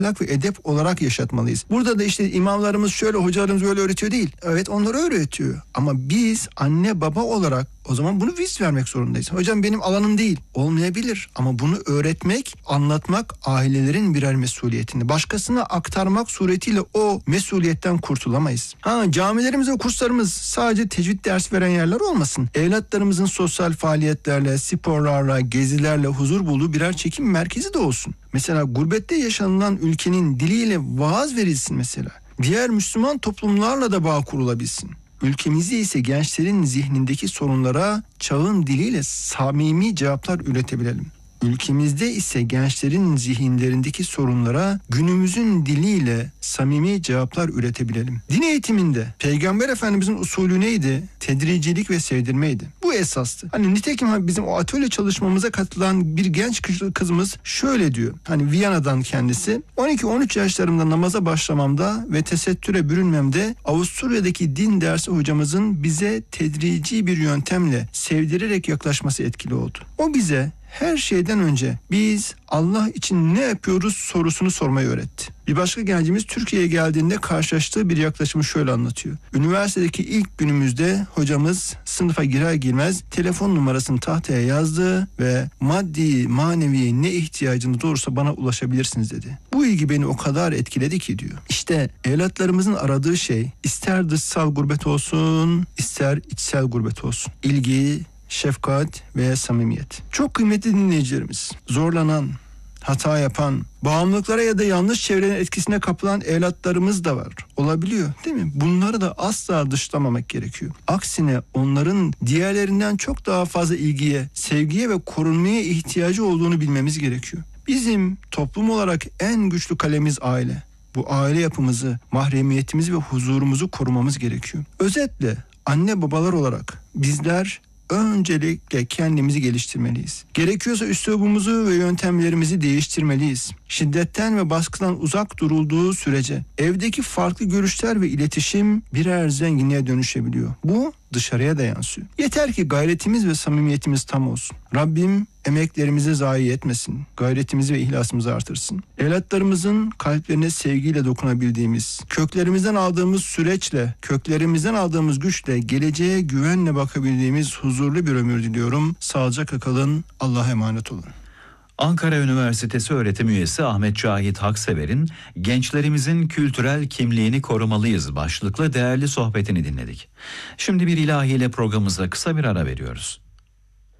ahlak ve edep olarak yaşatmalıyız. Burada da işte imamlarımız şöyle, hocalarımız böyle öğretiyor değil. Evet, onları öğretiyor. Ama biz anne baba olarak o zaman bunu biz vermek zorundayız. Hocam benim alanım değil. Olmayabilir. Ama bunu öğretmek, anlatmak ailelerin birer mesuliyetinde. Başkasına aktarmak suretiyle o mesuliyetten kurtulamayız. Camilerimiz ve kurslarımız sadece tecvid ders veren yerler olmasın. Evlatlarımızın sosyal faaliyetlerle, sporlarla, gezilerle huzur bulduğu birer çekim merkezi de olsun. Mesela gurbette yaşanılan ülkenin diliyle vaaz verilsin mesela. Diğer Müslüman toplumlarla da bağ kurulabilsin. Ülkemizde ise gençlerin zihnindeki sorunlara çağın diliyle samimi cevaplar üretebilelim. Ülkemizde ise gençlerin zihinlerindeki sorunlara günümüzün diliyle samimi cevaplar üretebilelim. Din eğitiminde Peygamber Efendimizin usulü neydi? Tedricilik ve sevdirmeydi. Bu esastı. Nitekim bizim o atölye çalışmamıza katılan bir genç kızımız şöyle diyor. Viyana'dan kendisi. 12-13 yaşlarımda namaza başlamamda ve tesettüre bürünmemde Avusturya'daki din dersi hocamızın bize tedrici bir yöntemle sevdirerek yaklaşması etkili oldu. O bize her şeyden önce biz Allah için ne yapıyoruz sorusunu sormayı öğretti. Bir başka gencimiz Türkiye'ye geldiğinde karşılaştığı bir yaklaşımı şöyle anlatıyor. Üniversitedeki ilk günümüzde hocamız sınıfa girer girmez telefon numarasını tahtaya yazdı ve maddi, manevi ne ihtiyacınız olursa bana ulaşabilirsiniz dedi. Bu ilgi beni o kadar etkiledi ki diyor. İşte evlatlarımızın aradığı şey ister dışsal gurbet olsun, ister içsel gurbet olsun. İlgi, şefkat ve samimiyet. Çok kıymetli dinleyicilerimiz, zorlanan, hata yapan, bağımlılıklara ya da yanlış çevrenin etkisine kapılan evlatlarımız da var. Olabiliyor, değil mi? Bunları da asla dışlamamak gerekiyor. Aksine onların diğerlerinden çok daha fazla ilgiye, sevgiye ve korunmaya ihtiyacı olduğunu bilmemiz gerekiyor. Bizim toplum olarak en güçlü kalemiz aile. Bu aile yapımızı, mahremiyetimizi ve huzurumuzu korumamız gerekiyor. Özetle anne babalar olarak bizler öncelikle kendimizi geliştirmeliyiz. Gerekiyorsa üslubumuzu ve yöntemlerimizi değiştirmeliyiz. Şiddetten ve baskıdan uzak durulduğu sürece evdeki farklı görüşler ve iletişim birer zenginliğe dönüşebiliyor. Bu dışarıya da yansıyor. Yeter ki gayretimiz ve samimiyetimiz tam olsun. Rabbim emeklerimizi zayi etmesin. Gayretimizi ve ihlasımızı artırsın. Evlatlarımızın kalplerine sevgiyle dokunabildiğimiz, köklerimizden aldığımız süreçle, köklerimizden aldığımız güçle, geleceğe güvenle bakabildiğimiz huzurlu bir ömür diliyorum. Sağlıcakla kalın. Allah'a emanet olun. Ankara Üniversitesi öğretim üyesi Ahmet Cahit Haksever'in gençlerimizin kültürel kimliğini korumalıyız başlıklı değerli sohbetini dinledik. Şimdi bir ilahiyle programımıza kısa bir ara veriyoruz.